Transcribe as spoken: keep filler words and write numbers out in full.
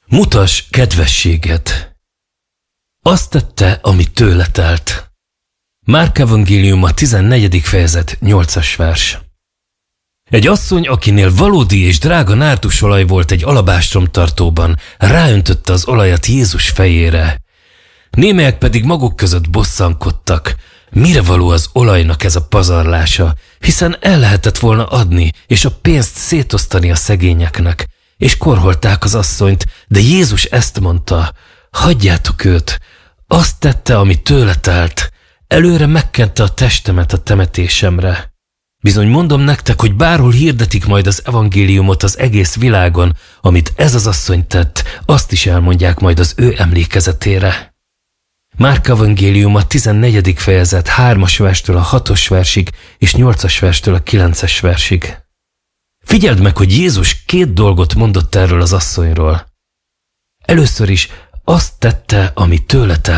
Mutass kedvességet. Azt tette, ami tőle telt. Márk evangéliuma tizennegyedik fejezet nyolcas vers. Egy asszony, akinél valódi és drága nárdusolaj volt egy alabástromtartóban, ráöntötte az olajat Jézus fejére. Némelyek pedig maguk között bosszankodtak. Mire való az olajnak ez a pazarlása, hiszen el lehetett volna adni, és a pénzt szétosztani a szegényeknek. És korholták az asszonyt, de Jézus ezt mondta: hagyjátok őt, azt tette, ami tőle telt, előre megkente a testemet a temetésemre. Bizony mondom nektek, hogy bárhol hirdetik majd az evangéliumot az egész világon, amit ez az asszony tett, azt is elmondják majd az ő emlékezetére. Márk evangéliuma tizennegyedik fejezet hármas verstől a hatos versig és nyolcas verstől a kilences versig. Figyeld meg, hogy Jézus két dolgot mondott erről az asszonyról. Először is azt tette, ami tőle telt.